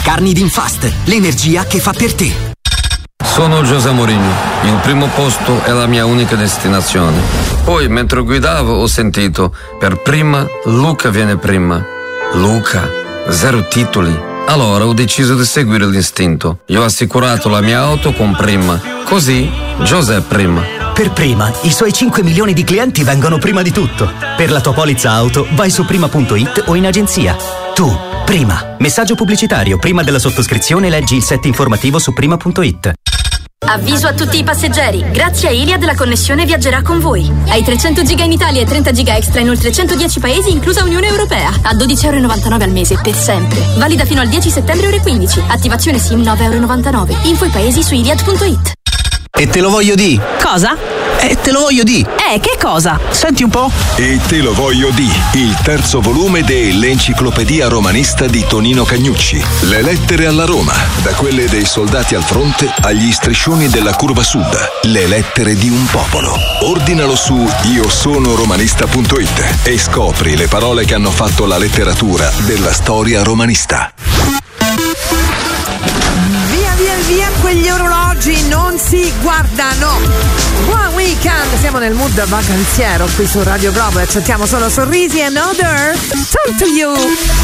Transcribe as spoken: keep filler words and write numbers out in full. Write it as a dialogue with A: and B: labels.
A: Carni d'Infast, l'energia che fa per te.
B: Sono José Mourinho, il primo posto è la mia unica destinazione. Poi, mentre guidavo, ho sentito, per prima, Luca viene prima. Luca, zero titoli. Allora ho deciso di seguire l'istinto. Io ho assicurato la mia auto con Prima. Così, José prima.
A: Per Prima, i suoi cinque milioni di clienti vengono prima di tutto. Per la tua polizza auto, vai su prima punto it o in agenzia. Tu, Prima. Messaggio pubblicitario. Prima della sottoscrizione leggi il set informativo su prima punto it.
C: Avviso a tutti i passeggeri, grazie a Iliad la connessione viaggerà con voi. Hai trecento giga in Italia e trenta giga extra in oltre centodieci paesi, inclusa Unione Europea, a dodici virgola novantanove euro al mese per sempre. Valida fino al dieci settembre ore quindici. Attivazione SIM nove virgola novantanove euro. Info i paesi su iliad punto it.
D: E te lo voglio di.
E: Cosa?
D: E te lo voglio di.
E: Eh, che cosa?
D: Senti un po'.
F: E te lo voglio di, il terzo volume dell'Enciclopedia Romanista di Tonino Cagnucci. Le lettere alla Roma, da quelle dei soldati al fronte agli striscioni della curva sud. Le lettere di un popolo. Ordinalo su io sono romanista punto it e scopri le parole che hanno fatto la letteratura della storia romanista.
G: Via via via, quegli orologi non si guardano. Buon weekend, siamo nel mood vacanziero qui su Radio Globo e accettiamo solo sorrisi and other. Talk to you.